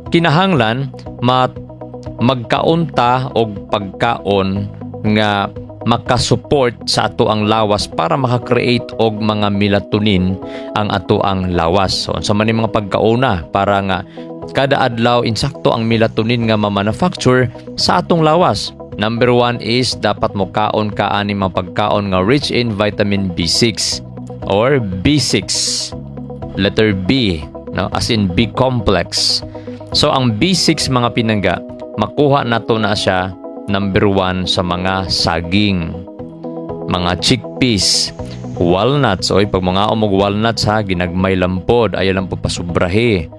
kinahanglan magkaunta og pagkaon nga makasupport sa ato ang lawas para makakreate og mga melatonin ang ato ang lawas. So sa man mga pagkauna para nga kada adlaw insakto ang melatonin nga ma-manufacture sa atong lawas. Number 1 is dapat mo kaon ka ani mga pagkaon nga rich in vitamin B6 or B6. Letter B, no? As in B complex. So ang B6 mga pinangga, makuha nato na siya number 1 sa mga saging, mga chickpeas, walnuts. Oy, pag mga umog walnuts ha, ginagmay lampod, ayaw lang po pasubrahe.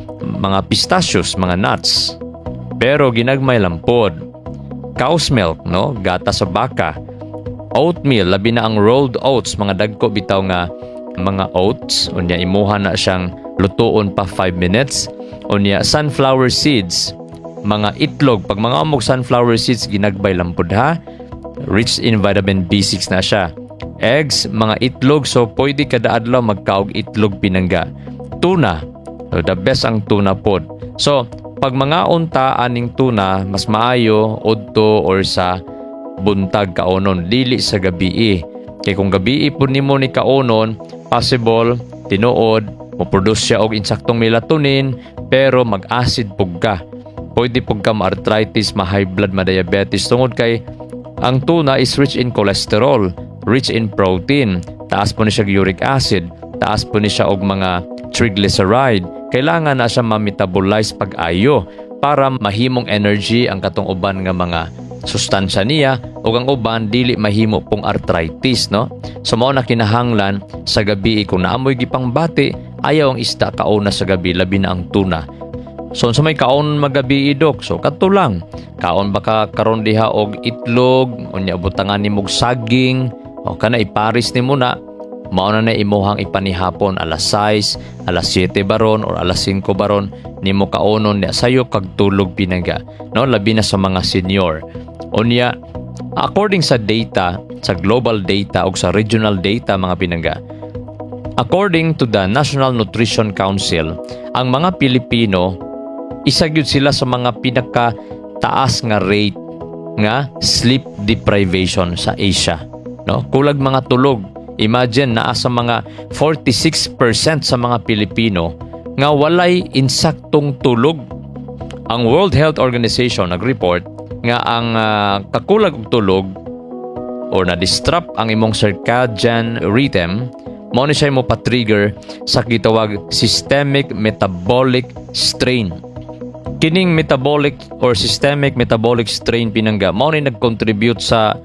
Mga pistachios, mga nuts, pero ginagmay lampod. Cow's milk, no? Gata sa baka. Oatmeal, labi na ang rolled oats, mga dagko bitaw nga mga oats. Unya imuha na siyang lutuon pa 5 minutes. Unya sunflower seeds, mga itlog. Pag mga umog sunflower seeds, ginagbay lampod ha. Rich in vitamin B6 na siya. Eggs, mga itlog. So, pwede kada adlaw magkaog itlog pinangga. Tuna. So, the best ang tuna pod. So, pag mga unta aning tuna, mas maayo udto or sa buntag kaonon. Dili sa gabi. Kaya kung gabi po nimo ni kaonon, possible, tinuod, mo-produce siya og insaktong melatonin, pero mag-acid pug ka. Pwede pug ka ma-arthritis, ma-high blood, ma-diabetes. Tungod kay ang tuna is rich in cholesterol, rich in protein. Taas po ni siya uric acid, taas po ni siya og mga triglyceride. Kailangan na siya ma-metabolize pag-ayo para mahimong energy ang katong uban nga mga sustansya niya o ang uban dili mahimo pong arthritis, no? So mao na kinahanglan sa gabi kung naamoy gipang bati, ayaw ang isda kauna sa gabi, labi na ang tuna. So sa may kaon magabi idok, so kadto lang. Kaon baka karon diha og itlog, unya butangan nimog saging, o kana iparis nimo na. Mao na imuhang ipanihapon alas 6, alas 7 baron or alas 5 baron nimo kaonon niya sayo kag tulog pinangga, no? Labi na sa mga senior. Unya according sa data, sa global data o sa regional data mga pinangga, according to the National Nutrition Council, ang mga Pilipino isa gyud sila sa mga pinaka taas nga rate nga sleep deprivation sa Asia, no? Kulag mga tulog. Imagine naa sa mga 46% sa mga Pilipino nga walay insaktong tulog. Ang World Health Organization nag-report nga ang kakulag og tulog or na-disrupt ang imong circadian rhythm, mao ni siya mo pa-trigger sa gitawag systemic metabolic strain. Kining metabolic or systemic metabolic strain pinangga mao ni nag-contribute sa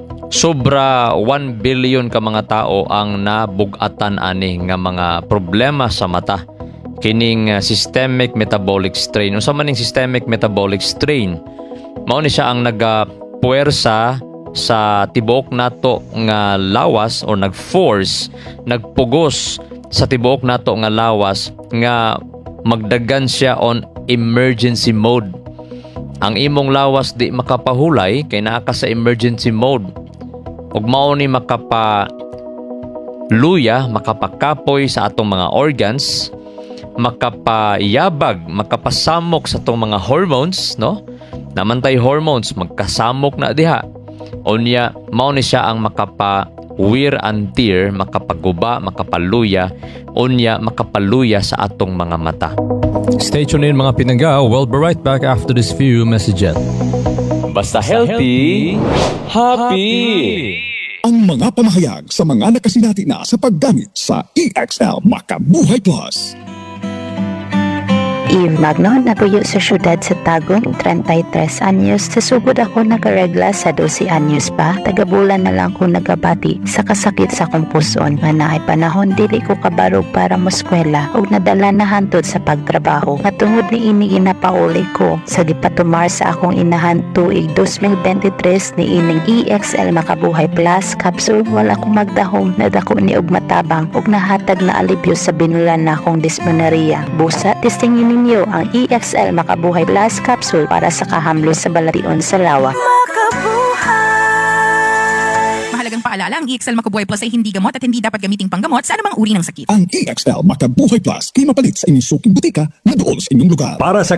sobra 1 billion ka mga tao ang nabugatan ani nga mga problema sa mata. Kining systemic metabolic strain. Unsa man ning systemic metabolic strain? Mao ni siya ang nagapuwersa sa tibuok nato nga lawas or nagforce, nagpugos sa tibuok nato nga lawas nga magdagan siya on emergency mode. Ang imong lawas di makapahulay kay naa ka sa emergency mode. Ug mao ni makapaluya, makapakapoy sa atong mga organs, makapayabag, makapasamok sa atong mga hormones, no? Namantay hormones magkasamok na diha. Unya mao ni siya ang makapa-wear and tear, makapaguba, makapaluya, unya makapaluya sa atong mga mata. Stay tuned in mga pinangga. We'll be right back after this few messages. Basta healthy, happy! Ang mga pamahayag sa mga nakasinati na sa paggamit sa EXL Makabuhay Plus. Eve Magno, natuyo sa syudad sa Tagum, 33 anyos. Sa sugod ako nakaregla sa 12 anyos pa. Tagabulan na lang ko nagabati sa kasakit sa kumpuson. Nga naay panahon, dili ko kabarog para moskwela o nadala na hantod sa pagtrabaho. Matungod ni ini inapauli ko. Sa gipatumar sa akong inahan tuig 2023 ni ining EXL Makabuhay Plus capsule, wala ko magdahom na dako ni og matabang og nahatag na alibyo sa binulan na akong dysmenorrhea. Busa, testingin ninyo ang EXL Makabuhay Plus capsule para sa kahamlo sa balation sa lawa. Mahalagang paalala, ang EXL Makabuhay Plus ay hindi gamot at hindi dapat gamiting panggamot sa anumang uri ng sakit. Ang EXL Makabuhay Plus, mapalit sa inyong suking butika na doon sa inyong lugar. Para sa